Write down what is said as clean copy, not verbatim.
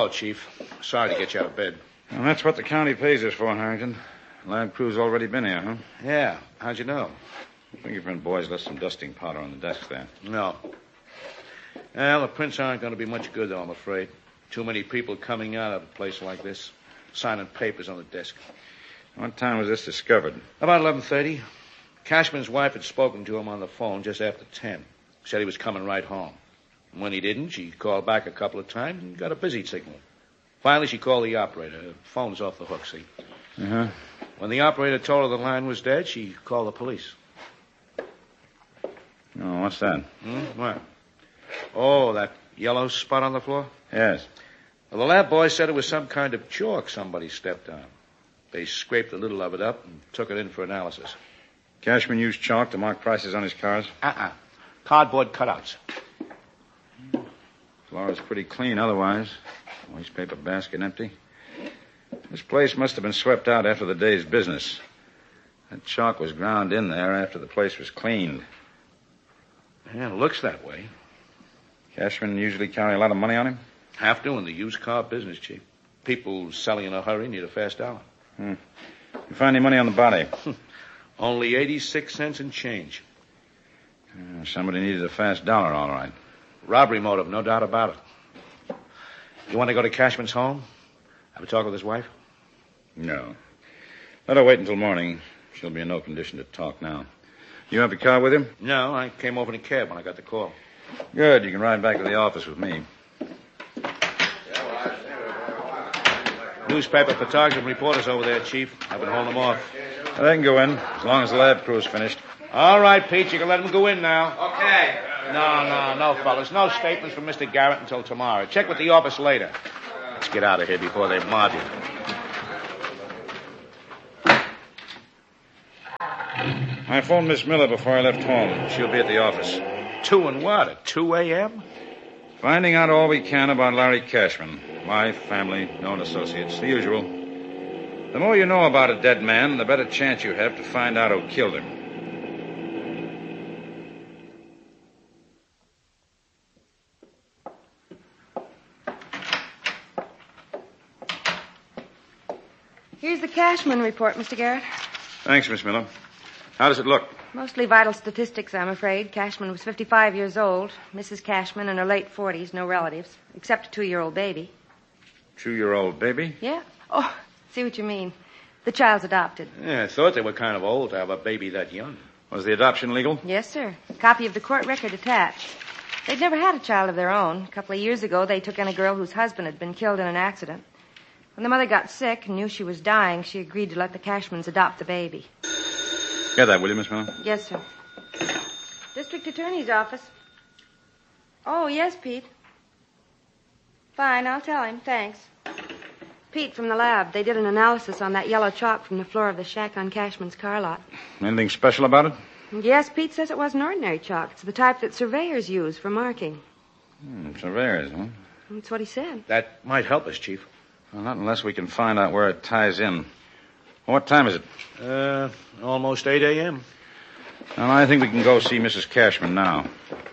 call, Chief. Sorry to get you out of bed. And that's what the county pays us for, Harrington. Lab crew's already been here, huh? Yeah. How'd you know? The fingerprint boys left some dusting powder on the desk there. No. Well, the prints aren't going to be much good, though, I'm afraid. Too many people coming out of a place like this, signing papers on the desk. What time was this discovered? About 11:30. Cashman's wife had spoken to him on the phone just after 10. Said he was coming right home. And when he didn't, she called back a couple of times and got a busy signal. Finally, she called the operator. Her phone's off the hook, see? Uh-huh. When the operator told her the line was dead, she called the police. Oh, what's that? What? Oh, that yellow spot on the floor? Yes. Well, the lab boys said it was some kind of chalk somebody stepped on. They scraped a little of it up and took it in for analysis. Cashman used chalk to mark prices on his cars? Cardboard cutouts. Floor is pretty clean otherwise. Wastepaper basket empty. This place must have been swept out after the day's business. That chalk was ground in there after the place was cleaned. Yeah, it looks that way. Cashman usually carry a lot of money on him? Have to in the used car business, Chief. People selling in a hurry need a fast dollar. You find any money on the body? Only 86 cents in change. Somebody needed a fast dollar, all right. Robbery motive, no doubt about it. You want to go to Cashman's home? Have a talk with his wife? No. Let her wait until morning. She'll be in no condition to talk now. You have the car with him? No, I came over in a cab when I got the call. Good. You can ride back to the office with me. Newspaper photographers and reporters over there, Chief. I've been holding them off. They can go in, as long as the lab crew's finished. All right, Pete, you can let them go in now. Okay. No, fellas. No statements from Mr. Garrett until tomorrow. Check with the office later. Let's get out of here before they mob you. I phoned Miss Miller before I left home. She'll be at the office. 2 and what? At 2 a.m.? Finding out all we can about Larry Cashman. Wife, family, known associates, the usual. The more you know about a dead man, the better chance you have to find out who killed him. Here's the Cashman report, Mr. Garrett. Thanks, Miss Miller. How does it look? Mostly vital statistics, I'm afraid. Cashman was 55 years old. Mrs. Cashman in her late 40s, no relatives, except a 2-year-old baby. 2-year-old baby? Yeah. Oh, see what you mean. The child's adopted. Yeah, I thought they were kind of old to have a baby that young. Was the adoption legal? Yes, sir. Copy of the court record attached. They'd never had a child of their own. A couple of years ago, they took in a girl whose husband had been killed in an accident. When the mother got sick and knew she was dying, she agreed to let the Cashmans adopt the baby. Get that, will you, Miss Miller? Yes, sir. District Attorney's office. Oh, yes, Pete. Fine, I'll tell him. Thanks. Pete, from the lab. They did an analysis on that yellow chalk from the floor of the shack on Cashman's car lot. Anything special about it? Yes, Pete says it wasn't ordinary chalk. It's the type that surveyors use for marking. Surveyors, huh? That's what he said. That might help us, Chief. Well, not unless we can find out where it ties in. What time is it? Almost 8 a.m. Well, I think we can go see Mrs. Cashman now.